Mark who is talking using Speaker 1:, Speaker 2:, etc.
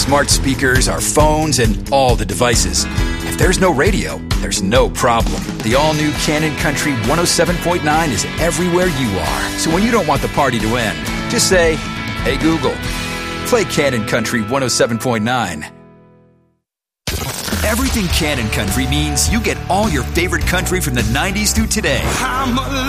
Speaker 1: smart speakers, our phones, and all the devices. If there's no radio, there's no problem. The all-new Cannon Country 107.9 is everywhere you are. So when you don't want the party to end, just say, "Hey Google, play Cannon Country 107.9. Everything Cannon Country means you get all your favorite country from the 90s through today.